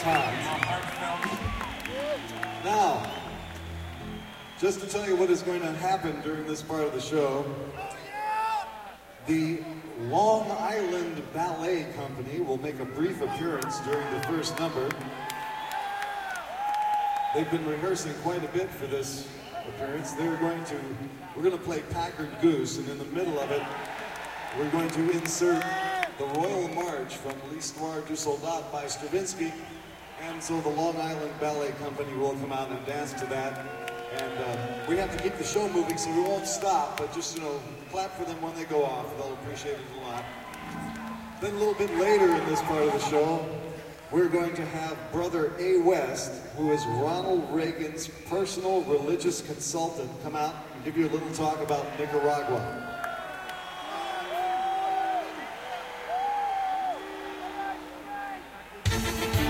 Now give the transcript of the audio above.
Now, just to tell you what is going to happen during this part of the show, the Long Island Ballet Company will make a brief appearance during the first number. They've been rehearsing quite a bit for this appearance. We're going to play Packard Goose, and in the middle of it, we're going to insert the Royal March from L'Histoire du Soldat by Stravinsky, and so the Long Island Ballet Company will come out and dance to that. And we have to keep the show moving, so we won't stop, but just, clap for them when they go off. They'll appreciate it a lot. Then a little bit later in this part of the show, we're going to have Brother A. West, who is Ronald Reagan's personal religious consultant, come out and give you a little talk about Nicaragua.